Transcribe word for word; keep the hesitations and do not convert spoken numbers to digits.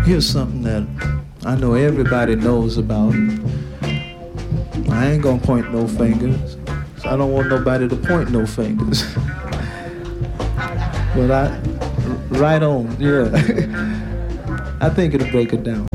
here's something that I know everybody knows about. I ain't gonna point no fingers. I don't want nobody to point no fingers. But I, right on, yeah. I think it'll break it down.